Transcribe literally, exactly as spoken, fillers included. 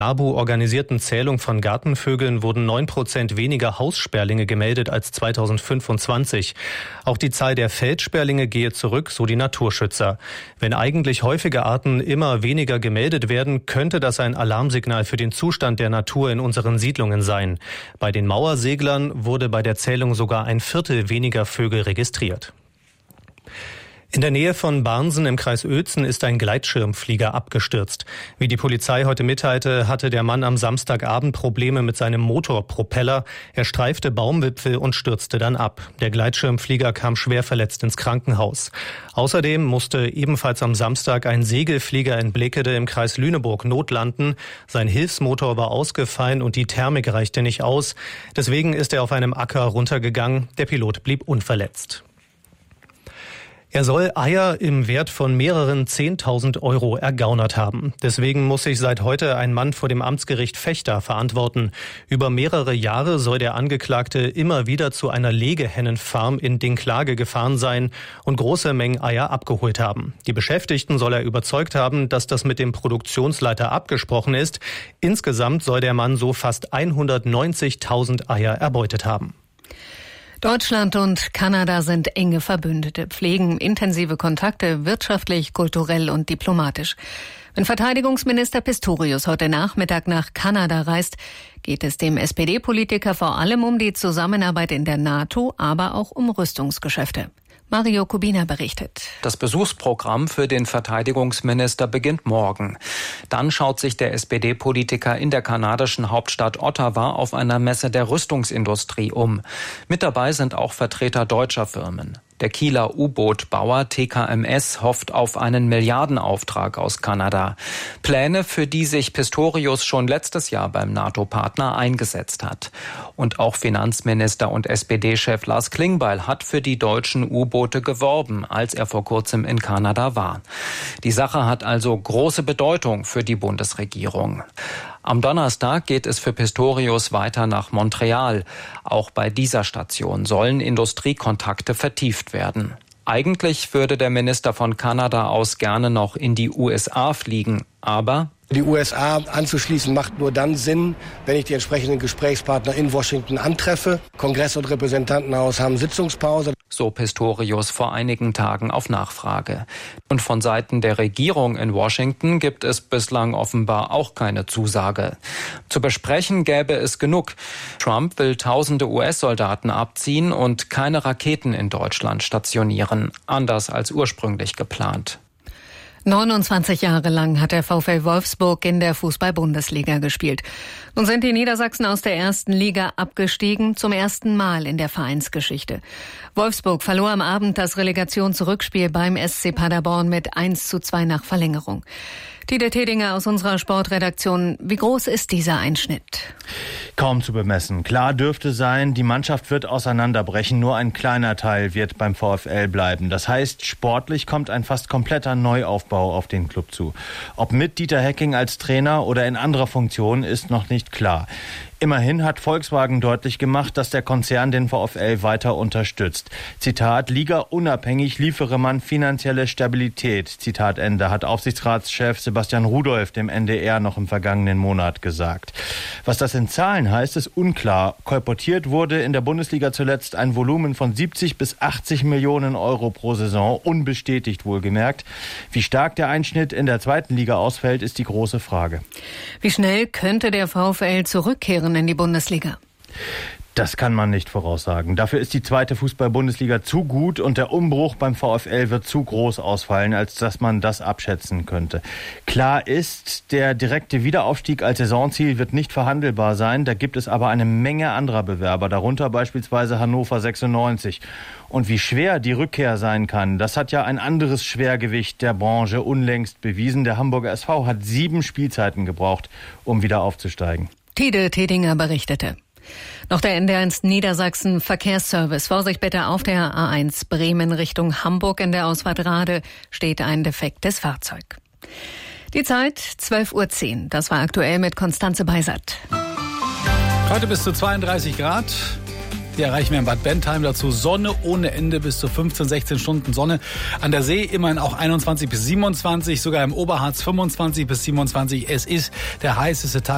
NABU organisierten Zählung von Gartenvögeln wurden neun Prozent weniger Haussperlinge gemeldet als zweitausendfünfundzwanzig. Auch die Zahl der Feldsperlinge gehe zurück, so die Naturschützer. Wenn eigentlich häufige Arten immer weniger gemeldet werden, könnte das ein Alarmsignal für den Zustand der Natur in unseren Siedlungen sein. Bei den Mauerseglern wurde bei der Zählung sogar ein Viertel weniger Vögel registriert. In der Nähe von Barnsen im Kreis Uelzen ist ein Gleitschirmflieger abgestürzt. Wie die Polizei heute mitteilte, hatte der Mann am Samstagabend Probleme mit seinem Motorpropeller. Er streifte Baumwipfel und stürzte dann ab. Der Gleitschirmflieger kam schwer verletzt ins Krankenhaus. Außerdem musste ebenfalls am Samstag ein Segelflieger in Blekede im Kreis Lüneburg notlanden. Sein Hilfsmotor war ausgefallen und die Thermik reichte nicht aus. Deswegen ist er auf einem Acker runtergegangen. Der Pilot blieb unverletzt. Er soll Eier im Wert von mehreren zehntausend Euro ergaunert haben. Deswegen muss sich seit heute ein Mann vor dem Amtsgericht Vechta verantworten. Über mehrere Jahre soll der Angeklagte immer wieder zu einer Legehennenfarm in Dinklage gefahren sein und große Mengen Eier abgeholt haben. Die Beschäftigten soll er überzeugt haben, dass das mit dem Produktionsleiter abgesprochen ist. Insgesamt soll der Mann so fast hundertneunzigtausend Eier erbeutet haben. Deutschland und Kanada sind enge Verbündete, pflegen intensive Kontakte wirtschaftlich, kulturell und diplomatisch. Wenn Verteidigungsminister Pistorius heute Nachmittag nach Kanada reist, geht es dem S P D-Politiker vor allem um die Zusammenarbeit in der NATO, aber auch um Rüstungsgeschäfte. Mario Kubina berichtet. Das Besuchsprogramm für den Verteidigungsminister beginnt morgen. Dann schaut sich der S P D-Politiker in der kanadischen Hauptstadt Ottawa auf einer Messe der Rüstungsindustrie um. Mit dabei sind auch Vertreter deutscher Firmen. Der Kieler U-Boot-Bauer T K M S hofft auf einen Milliardenauftrag aus Kanada. Pläne, für die sich Pistorius schon letztes Jahr beim NATO-Partner eingesetzt hat. Und auch Finanzminister und S P D-Chef Lars Klingbeil hat für die deutschen U-Boote geworben, als er vor kurzem in Kanada war. Die Sache hat also große Bedeutung für die Bundesregierung. Am Donnerstag geht es für Pistorius weiter nach Montreal. Auch bei dieser Station sollen Industriekontakte vertieft werden. Eigentlich würde der Minister von Kanada aus gerne noch in die U S A fliegen, aber die U S A anzuschließen macht nur dann Sinn, wenn ich die entsprechenden Gesprächspartner in Washington antreffe. Kongress und Repräsentantenhaus haben Sitzungspause. So Pistorius vor einigen Tagen auf Nachfrage. Und von Seiten der Regierung in Washington gibt es bislang offenbar auch keine Zusage. Zu besprechen gäbe es genug. Trump will tausende U S-Soldaten abziehen und keine Raketen in Deutschland stationieren, anders als ursprünglich geplant. neunundzwanzig Jahre lang hat der VfL Wolfsburg in der Fußball-Bundesliga gespielt. Nun sind die Niedersachsen aus der ersten Liga abgestiegen, zum ersten Mal in der Vereinsgeschichte. Wolfsburg verlor am Abend das Relegationsrückspiel beim S C Paderborn mit eins zu zwei nach Verlängerung. Tide Tedinger aus unserer Sportredaktion, wie groß ist dieser Einschnitt? Kaum zu bemessen. Klar dürfte sein, die Mannschaft wird auseinanderbrechen, nur ein kleiner Teil wird beim VfL bleiben. Das heißt, sportlich kommt ein fast kompletter Neuaufbau auf den Club zu. Ob mit Dieter Hecking als Trainer oder in anderer Funktion ist noch nicht klar. Immerhin hat Volkswagen deutlich gemacht, dass der Konzern den VfL weiter unterstützt. Zitat, Liga unabhängig liefere man finanzielle Stabilität. Zitat Ende, hat Aufsichtsratschef Sebastian Rudolph dem N D R noch im vergangenen Monat gesagt. Was das in Zahlen heißt, ist unklar. Kolportiert wurde in der Bundesliga zuletzt ein Volumen von siebzig bis achtzig Millionen Euro pro Saison, unbestätigt wohlgemerkt. Wie stark der Einschnitt in der zweiten Liga ausfällt, ist die große Frage. Wie schnell könnte der VfL zurückkehren in die Bundesliga? Das kann man nicht voraussagen. Dafür ist die zweite Fußball-Bundesliga zu gut und der Umbruch beim VfL wird zu groß ausfallen, als dass man das abschätzen könnte. Klar ist, der direkte Wiederaufstieg als Saisonziel wird nicht verhandelbar sein. Da gibt es aber eine Menge anderer Bewerber, darunter beispielsweise Hannover sechsundneunzig. Und wie schwer die Rückkehr sein kann, das hat ja ein anderes Schwergewicht der Branche unlängst bewiesen. Der Hamburger S V hat sieben Spielzeiten gebraucht, um wieder aufzusteigen. Tide Tedinger berichtete. Noch der N D R eins Niedersachsen Verkehrsservice. Vorsicht bitte auf der A eins Bremen Richtung Hamburg. In der Ausfahrt Rade steht ein defektes Fahrzeug. Die Zeit zwölf Uhr zehn. Das war aktuell mit Konstanze Beisert. Heute bis zu zweiunddreißig Grad. Die erreichen wir in Bad Bentheim. Dazu Sonne ohne Ende, bis zu fünfzehn, sechzehn Stunden Sonne. An der See immerhin auch einundzwanzig bis siebenundzwanzig, sogar im Oberharz fünfundzwanzig bis siebenundzwanzig. Es ist der heißeste Tag